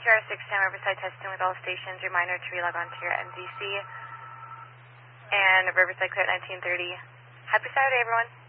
ATR 610 Riverside testing with all stations. Reminder to relog on to your MDC. And Riverside clear at 1930. Happy Saturday, everyone.